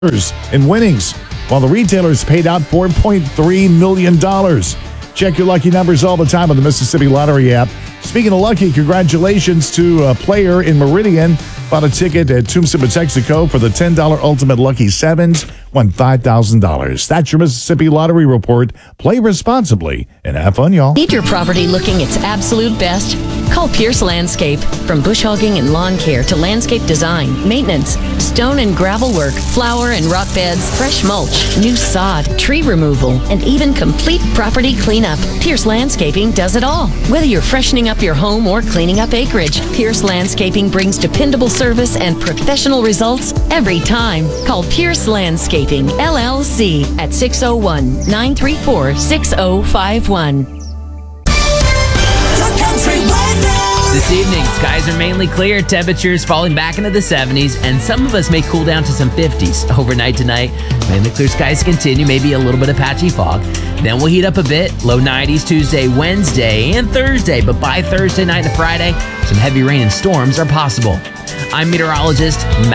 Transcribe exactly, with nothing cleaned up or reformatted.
in winnings, while the retailers paid out four point three million dollars. Check your lucky numbers all the time on the Mississippi Lottery app. Speaking of lucky, congratulations to a player in Meridian. Bought a ticket at Tucson, Texaco for the ten dollars Ultimate Lucky Sevens. Won five thousand dollars. That's your Mississippi Lottery report. Play responsibly and have fun, y'all. Need your property looking its absolute best? Call Pierce Landscape. From bush hogging and lawn care to landscape design, maintenance, stone and gravel work, flower and rock beds, fresh mulch, new sod, tree removal, and even complete property cleanup. Pierce Landscaping does it all. Whether you're freshening up your home or cleaning up acreage, Pierce Landscaping brings dependable service and professional results every time. Call Pierce Landscaping, L L C at six oh one, nine three four, six oh five one. This evening, skies are mainly clear, temperatures falling back into the seventies, and some of us may cool down to some fifties. Overnight tonight, mainly clear skies continue, maybe a little bit of patchy fog. Then we'll heat up a bit, low nineties Tuesday, Wednesday, and Thursday, but by Thursday night and Friday, some heavy rain and storms are possible. I'm meteorologist